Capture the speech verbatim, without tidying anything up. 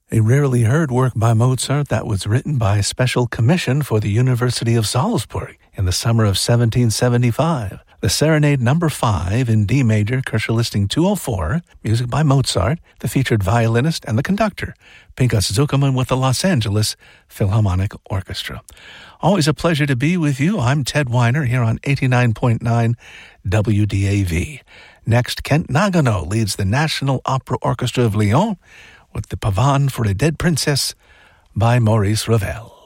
A rarely heard work by Mozart that was written by a special commission for the University of Salzburg in the summer of seventeen seventy-five. The Serenade Number five in D major, Kosher Listing two oh four, music by Mozart, the featured violinist and the conductor, Pinchas Zuckerman with the Los Angeles Philharmonic Orchestra. Always a pleasure to be with you. I'm Ted Weiner here on eighty-nine point nine W D A V. Next, Kent Nagano leads the National Opera Orchestra of Lyon with the Pavane for a Dead Princess by Maurice Ravel.